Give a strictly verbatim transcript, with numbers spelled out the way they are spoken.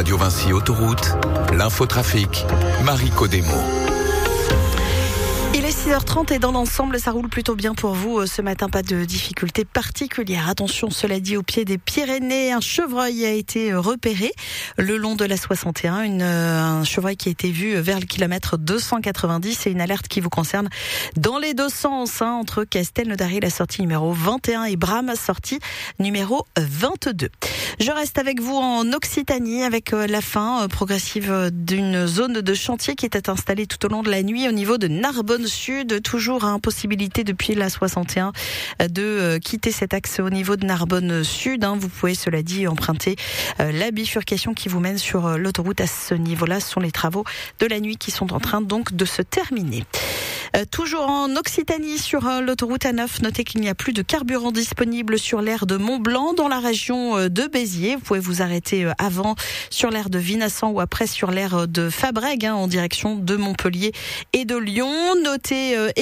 Radio Vinci Autoroute, l'infotrafic, Marie Codemo. Il est six heures trente et dans l'ensemble, ça roule plutôt bien pour vous. Ce matin, pas de difficultés particulières. Attention, cela dit, au pied des Pyrénées, un chevreuil a été repéré le long de la soixante et un. Une, un chevreuil qui a été vu vers le kilomètre deux cent quatre-vingt-dix. C'est une alerte qui vous concerne dans les deux sens, hein, entre Castelnaudary, la sortie numéro vingt et un, et Bram, sortie numéro vingt-deux. Je reste avec vous en Occitanie avec la fin progressive d'une zone de chantier qui était installée tout au long de la nuit au niveau de Narbonne Sud. Toujours impossibilité depuis la soixante et un de quitter cet axe au niveau de Narbonne Sud. Vous pouvez, cela dit, emprunter la bifurcation qui vous mène sur l'autoroute à ce niveau-là. Ce sont les travaux de la nuit qui sont en train donc de se terminer. Euh, toujours en Occitanie sur euh, l'autoroute A neuf, notez qu'il n'y a plus de carburant disponible sur l'aire de Mont-Blanc dans la région euh, de Béziers. Vous pouvez vous arrêter euh, avant sur l'aire de Vinassan ou après sur l'aire de Fabrègues, hein, en direction de Montpellier et de Lyon. Notez euh,